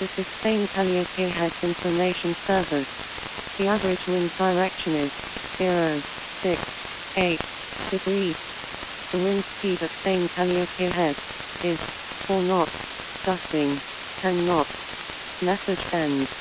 This is Spain Calliope Heads Information Service. The average wind direction is 068 degrees. The wind speed at Spain Calliope Head is 4 knots, gusting 10 knots. Message ends.